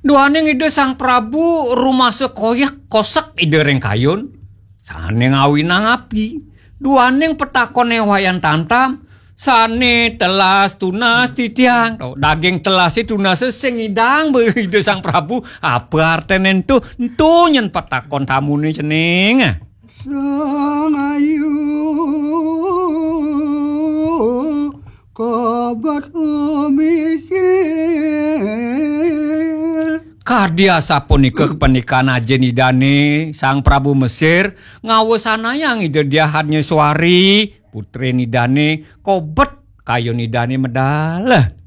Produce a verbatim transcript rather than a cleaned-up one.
Duane ide Sang Prabu rumah sekoyak kosek ide reng kayun. Sane ngawinang api. Duane petakone wayan tantam. Sane telas tunas titiang. Oh, daging telasi tunas sing idang be ide Sang Prabu. Apa artene entu? Entu nyen petakon tamune cening. Sang ayu kabar mikir. Kadia sapunika pernikahan ajen idane Sang Prabu Mesir ngawesanaya ngide diahannya suari putri nidane kobet kayo nidane medal.